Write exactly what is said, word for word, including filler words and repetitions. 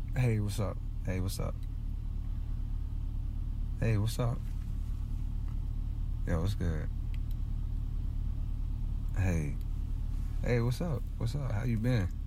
Hey, what's up? Hey, what's up? Hey, what's up? Yo, what's good? Hey, hey, what's up? What's up? How you been?